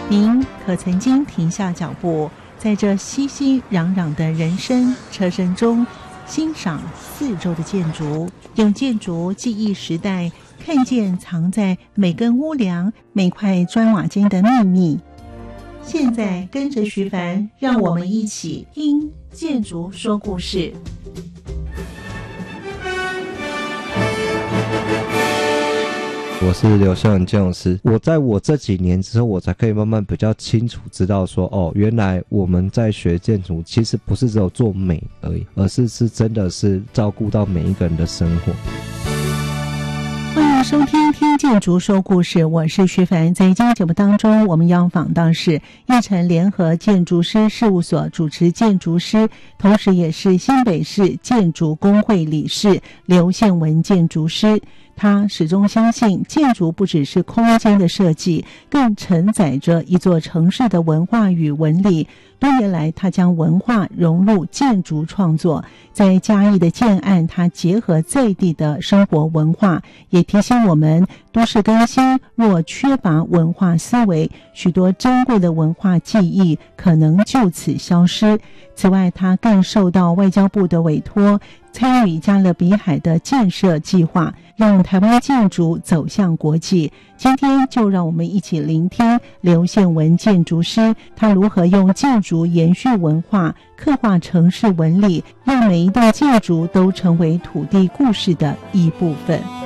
您可曾经停下脚步，在这熙熙攘攘的人声车声中，欣赏四周的建筑，用建筑记忆时代，看见藏在每根屋梁、每块砖瓦间的秘密。现在跟着徐凡，让我们一起听建筑说故事。 我是刘秀仁建筑师，我在我这几年之后，我才可以慢慢比较清楚知道说，哦，原来我们在学建筑，其实不是只有做美而已，而是真的是照顾到每一个人的生活。 欢迎收听听建筑说故事，我是徐凡。在今天节目当中，我们要访到是叶城联合建筑师事务所主持建筑师，同时也是新北市建筑工会理事刘宪文建筑师。他始终相信建筑不只是空间的设计，更承载着一座城市的文化与纹理。多年来，他将文化融入建筑创作，在嘉义的建案，他结合在地的生活文化，也提醒我们都市更新若缺乏文化思维，许多珍贵的文化记忆可能就此消失。此外，他更受到外交部的委托，参与加勒比海的建设计划，让台湾建筑走向国际。今天就让我们一起聆听刘宪文建筑师，他如何用建筑延续文化，刻画城市纹理，让每一栋建筑都成为土地故事的一部分。